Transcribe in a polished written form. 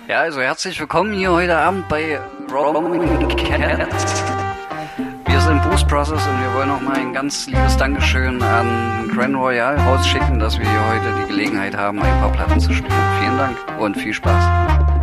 Ja, also herzlich willkommen hier heute Abend bei Rolling Cats. Wir sind Boost Brothers und wir wollen nochmal ein ganz liebes Dankeschön an Grand Royal rausschicken, dass wir hier heute die Gelegenheit haben, ein paar Platten zu spielen. Vielen Dank und viel Spaß.